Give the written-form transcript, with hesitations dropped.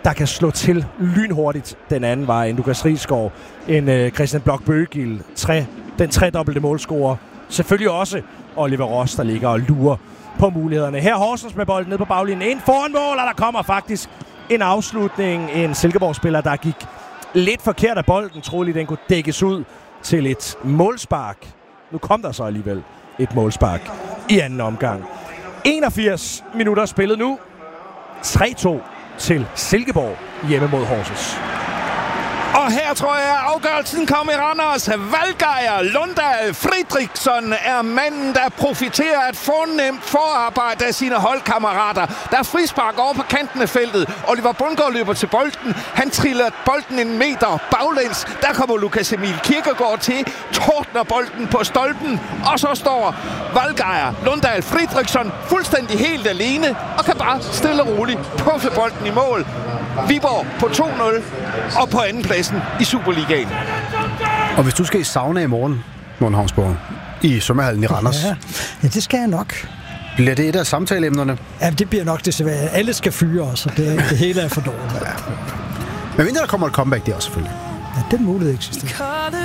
der kan slå til lynhurtigt den anden vej. En Lukas Rigsgaard, en Christian Blok-Bøggild, den tredobbelte målscorer. Selvfølgelig også Oliver Ross, der ligger og lurer på mulighederne. Her Horsens med bolden ned på baglinjen. En foran mål, og der kommer faktisk en afslutning. En Silkeborg-spiller, der gik lidt forkert af bolden. Troligt, den kunne dækkes ud til et målspark. Nu kom der så alligevel et målspark i anden omgang. 81 minutter spillet nu. 3-2 til Silkeborg hjemme mod Horsens. Og her tror jeg, at afgørelsen kommer i Randers. Valgeier Lundahl Fridriksson er manden, der profiterer et fornemt forarbejde af sine holdkammerater. Der er frispark over på kanten af feltet. Oliver Bundgaard løber til bolden. Han triller bolden en meter baglæns. Der kommer Lukas Emil Kirkegaard til. Tordner bolden på stolpen. Og så står Valgeier Lundahl Fridriksson fuldstændig helt alene. Og kan bare stille og roligt puffe bolden i mål. Viborg på 2-0 og på andenpladsen i Superligaen. Og hvis du skal i sauna i morgen, Morten Havnsborg, i svømmehallen i Randers. Ja, det skal jeg nok. Bliver det et af samtaleemnerne? Ja, det bliver nok desværre. Alle skal fyre os, og det hele er for dårligt. Men mindre der kommer et comeback der også selvfølgelig. Ja, den mulighed eksisterer.